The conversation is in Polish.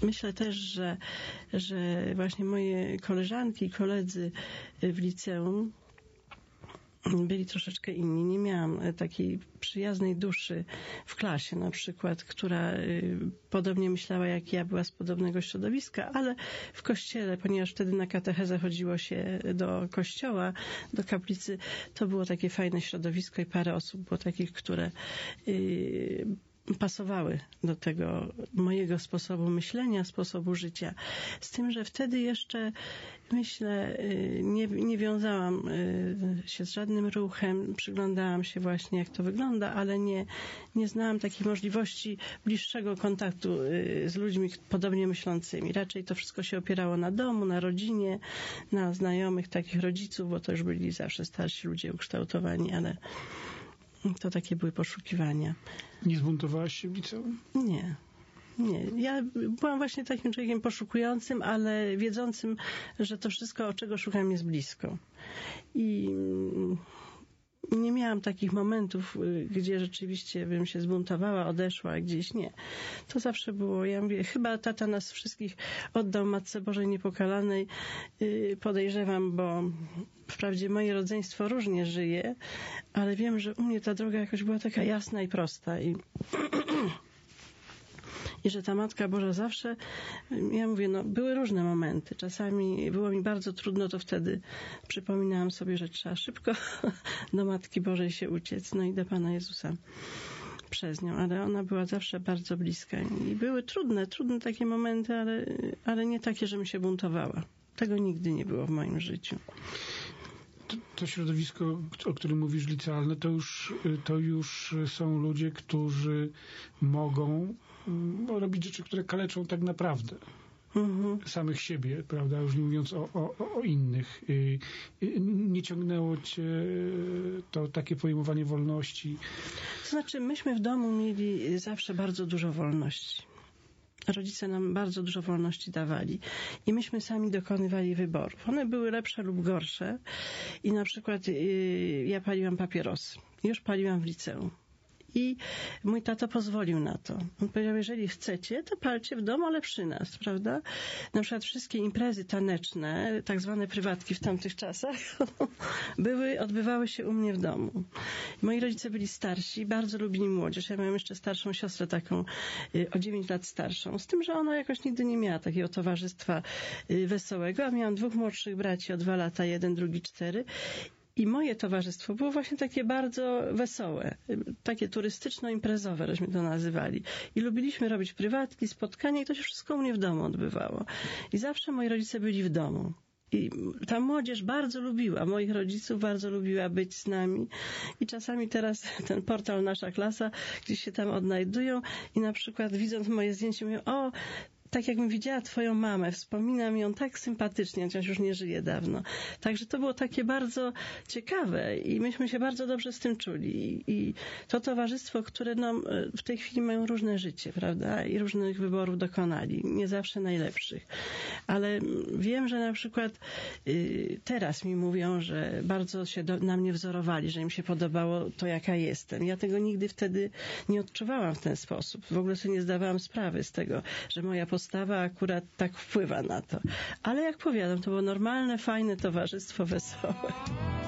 myślę też, że właśnie moje koleżanki i koledzy w liceum byli troszeczkę inni. Nie miałam takiej przyjaznej duszy w klasie na przykład, która podobnie myślała jak ja, była z podobnego środowiska, ale w kościele, ponieważ wtedy na katechezę chodziło się do kościoła, do kaplicy, to było takie fajne środowisko i parę osób było takich, które pasowały do tego mojego sposobu myślenia, sposobu życia. Z tym, że wtedy jeszcze, myślę, nie wiązałam się z żadnym ruchem, przyglądałam się właśnie, jak to wygląda, ale nie znałam takiej możliwości bliższego kontaktu z ludźmi podobnie myślącymi. Raczej to wszystko się opierało na domu, na rodzinie, na znajomych, takich rodziców, bo to już byli zawsze starsi ludzie ukształtowani, ale to takie były poszukiwania. Nie zbuntowałaś się w liceum? Nie. Ja byłam właśnie takim człowiekiem poszukującym, ale wiedzącym, że to wszystko, czego szukam, jest blisko. I nie miałam takich momentów, gdzie rzeczywiście bym się zbuntowała, odeszła gdzieś. Nie. To zawsze było, ja mówię, chyba tata nas wszystkich oddał Matce Bożej Niepokalanej. Podejrzewam, bo wprawdzie moje rodzeństwo różnie żyje, ale wiem, że u mnie ta droga jakoś była taka jasna i prosta. I że ta Matka Boża zawsze, ja mówię, były różne momenty. Czasami było mi bardzo trudno, to wtedy przypominałam sobie, że trzeba szybko do Matki Bożej się uciec, i do Pana Jezusa przez nią, ale ona była zawsze bardzo bliska. I były trudne takie momenty, ale nie takie, żebym się buntowała. Tego nigdy nie było w moim życiu. To środowisko, o którym mówisz, licealne, to już są ludzie, którzy mogą robić rzeczy, które kaleczą tak naprawdę samych siebie, prawda? Już nie mówiąc o innych. Nie ciągnęło cię to takie pojmowanie wolności? To znaczy, myśmy w domu mieli zawsze bardzo dużo wolności. Rodzice nam bardzo dużo wolności dawali i myśmy sami dokonywali wyborów. One były lepsze lub gorsze i na przykład ja paliłam papierosy. Już paliłam w liceum. I mój tato pozwolił na to. On powiedział, jeżeli chcecie, to palcie w domu, ale przy nas, prawda? Na przykład wszystkie imprezy taneczne, tak zwane prywatki w tamtych czasach, odbywały się u mnie w domu. Moi rodzice byli starsi, bardzo lubili młodzież. Ja miałam jeszcze starszą siostrę, taką o 9 lat starszą. Z tym, że ona jakoś nigdy nie miała takiego towarzystwa wesołego, a miałam 2 młodszych braci o 2 lata, jeden, drugi 4. I moje towarzystwo było właśnie takie bardzo wesołe, takie turystyczno-imprezowe, żeśmy to nazywali. I lubiliśmy robić prywatki, spotkania i to się wszystko u mnie w domu odbywało. I zawsze moi rodzice byli w domu. I ta młodzież bardzo lubiła, moich rodziców bardzo lubiła być z nami. I czasami teraz ten portal Nasza Klasa, gdzieś się tam odnajdują i na przykład widząc moje zdjęcie mówią, tak jakbym widziała twoją mamę, wspominam ją tak sympatycznie, chociaż już nie żyje dawno. Także to było takie bardzo ciekawe i myśmy się bardzo dobrze z tym czuli. I to towarzystwo, które w tej chwili mają różne życie, prawda? I różnych wyborów dokonali. Nie zawsze najlepszych. Ale wiem, że na przykład teraz mi mówią, że bardzo się na mnie wzorowali, że im się podobało to, jaka jestem. Ja tego nigdy wtedy nie odczuwałam w ten sposób. W ogóle sobie nie zdawałam sprawy z tego, że moja postawa akurat tak wpływa na to. Ale jak powiadam, to było normalne, fajne towarzystwo, wesołe.